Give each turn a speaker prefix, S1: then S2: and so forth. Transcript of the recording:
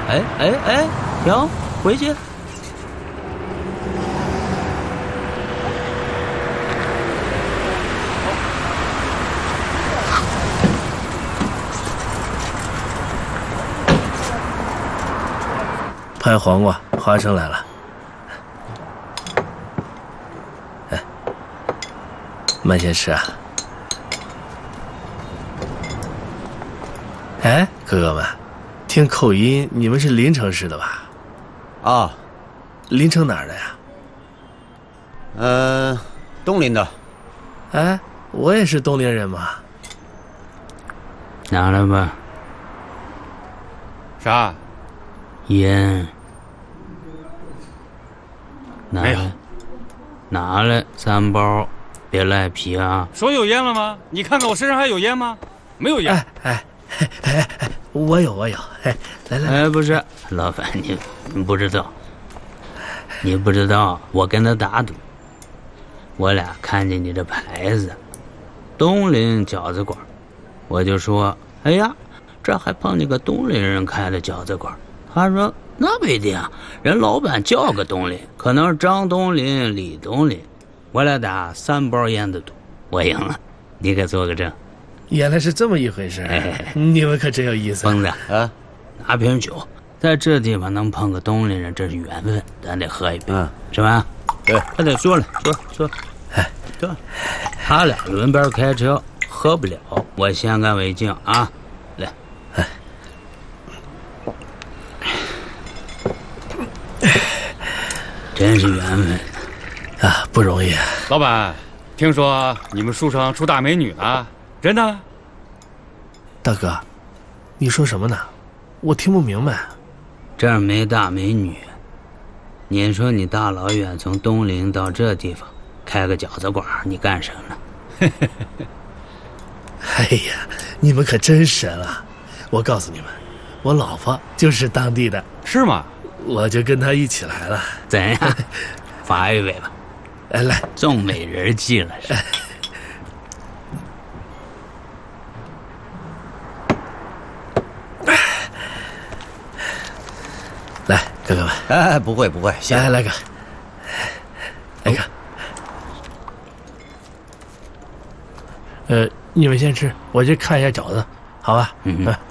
S1: 哎，停，回去。
S2: 拍黄瓜，花生来了。哎，慢些吃啊。哎，哥哥们，听口音，你们是临城市的吧？
S3: 啊，
S2: 临城哪儿的呀？
S3: 东林的。
S2: 哎，我也是东陵人嘛。
S1: 拿来吧。
S4: 啥？
S1: 烟。
S4: 没有。
S1: 拿来3包，别赖皮啊！
S4: 说有烟了吗？你看看我身上还有烟吗？没有烟。
S2: 哎，我有。哎，来。
S1: 哎，不是，老板，你不知道，我跟他打赌，我俩看见你的牌子，东林饺子馆，我就说，哎呀，这还碰见个东林人开的饺子馆。他说那不一定啊，人老板叫个东林，可能是张东林、李东林。我俩打3包烟的赌，我赢了，你给做个证。
S2: 原来是这么一回事。你们可真有意思。
S1: 疯子啊，拿瓶酒，在这地方能碰个东林人，这是缘分，咱得喝一杯，是吧？
S3: 对，
S1: 快点说了，说，哎，对，他俩轮班开车，喝不了，我先干为敬啊，来，真是缘分
S2: 啊，不容易。
S4: 老板，听说你们书城出大美女了，真的？
S2: 大哥，你说什么呢？我听不明白。
S1: 这儿没大美女，你说你大老远从东陵到这地方开个饺子馆，你干什么？
S2: 哎呀，你们可真神啊！我告诉你们，我老婆就是当地的。
S4: 是吗？
S2: 我就跟她一起来了。
S1: 怎样？罚一杯吧。
S2: 哎，来，
S1: 中美人计了是。
S2: 来，哥哥们。
S3: 哎，不会，
S2: 来个，你们先吃，我去看一下饺子，好吧？